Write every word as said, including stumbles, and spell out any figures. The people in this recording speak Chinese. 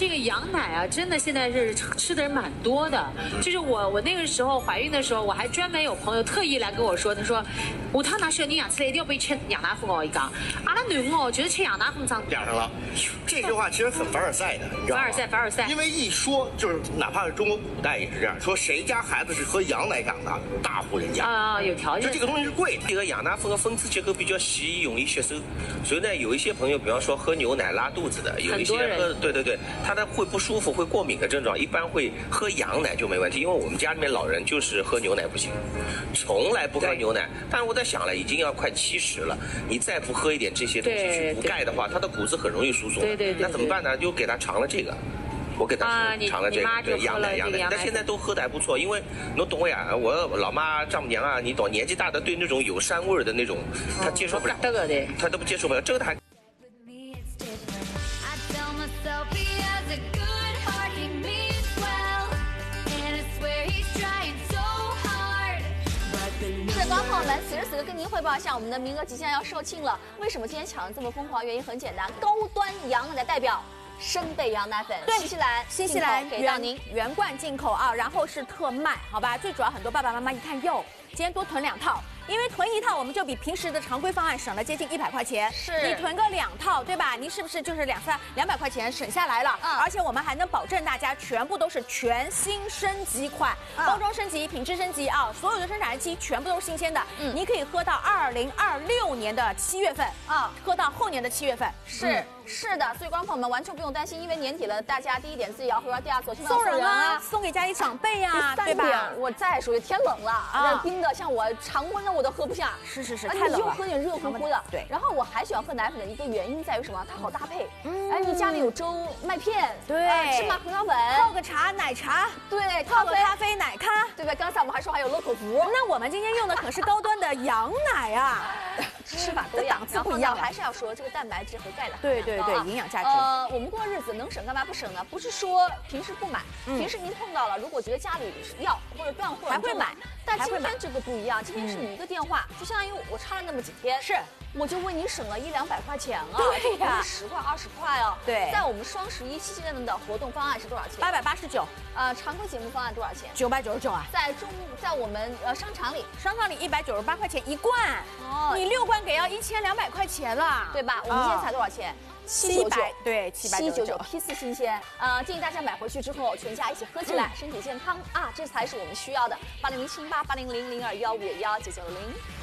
这个羊奶啊，真的现在是吃的人蛮多的。就是我我那个时候怀孕的时候，我还专门有朋友特意来跟我说，他说，下趟拿小人养出来一定要被吃羊奶粉哦。一讲，阿拉囡哦，就是吃羊奶粉长。 点上了，这句话其实很凡尔赛的，你知道吗？ 凡尔赛，凡尔赛。 因为一说就是，哪怕是中国古代也是这样，说谁家孩子是喝羊奶长大，大户人家啊，有条件。 就这个东西是贵的。 这个羊奶粉的分子结构比较细，容易吸收，所以呢，有一些朋友，比方说喝牛奶拉肚子的，有一些喝，对对对，他的会不舒服、会过敏的症状，一般会喝羊奶就没问题。因为我们家里面老人就是喝牛奶不行，从来不喝牛奶。但是我在想了，已经要快七十了，你再不喝一点这些东西去补钙的话，他的骨质很容易疏松。 对对对。 那怎么办呢？就给他尝了这个。我给他尝了这个，对羊奶羊奶，但现在都喝的还不错，因为侬懂我呀，我老妈丈母娘啊，你懂，年纪大的对那种有膻味的那种，她接受不了， 这个的， 她都不接受不了，这个还。 观众朋友们，此时此刻跟您汇报一下，我们的名额即将要售罄了。为什么今天抢的这么疯狂？原因很简单，高端羊奶的代表。生贝羊奶粉， 对， 新西兰， 新西兰给到您原罐进口啊，然后是特卖，好吧？最主要很多爸爸妈妈一看哟，今天多囤两套，因为囤一套我们就比平时的常规方案省了接近一百块钱。 是， 你囤个两套，对吧？你是不是就是两三两百块钱省下来了？嗯，而且我们还能保证大家全部都是全新升级款，嗯、包装升级、品质升级啊，所有的生产日期全部都是新鲜的。嗯，你可以喝到二零二六年的七月份啊，喝到后年的七月份。 是。嗯是的，所以观众朋友们完全不用担心，因为年底了，大家第一点自己要喝，第二索性送人啊，送给家里长辈呀，对吧？ 我再说，天冷了，啊，冰的，像我常温的我都喝不下。 是是是，太冷了。 你就喝点热乎乎的。对。然后我还喜欢喝奶粉的一个原因在于什么？它好搭配。嗯。哎，你家里有粥、麦片， 对， 芝麻胡椒粉， 泡个茶、奶茶， 对， 泡个咖啡、奶咖， 对吧？刚才我们还说还有乐口福。 那我们今天用的可是高端的羊奶啊， 吃法多样， 档次不一样。 还是要说这个蛋白质和钙的， 对对对，营养价值。 呃，我们过日子能省干嘛不省呢？不是说平时不买，嗯、平时您碰到了，如果觉得家里要或者断货， 还会买。 但今天这个不一样，今天是你一个电话，嗯、就相当于我差了那么几天， 是我就为你省了一两百块钱啊， 对呀， 不是十块二十块哦。 对， 在我们双十一期间的活动方案是多少钱？ 八百八十九。 呃，常规节目方案多少钱？ 九百九十九啊。 在中在我们呃商场里， 商场里一百九十八块钱一罐，哦，你六罐给要一千两百块钱了， 对吧？我们今天才多少钱？ 七百，对，七百九十九，批次新鲜。呃，建议大家买回去之后，全家一起喝起来，嗯、身体健康啊，这才是我们需要的。八零零七八八零零零二幺五幺九九零。